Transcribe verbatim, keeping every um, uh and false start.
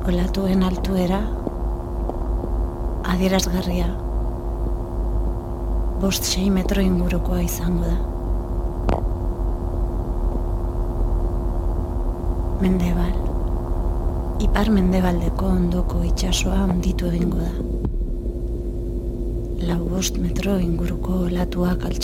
Olatuen altuera adierazgarria bost sei metro ingurukoa izango da. Mendebal, ipar mendebaldeko ondoko itsasoa handitu egingo da. Lau bost metro inguruko olatuak altxatu